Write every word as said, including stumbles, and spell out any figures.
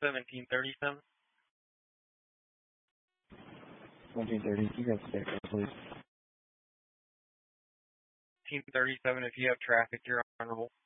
seventeen thirty-seven. seventeen thirty, you got the stick, please. seventeen thirty-seven, if you have traffic, you're honorable.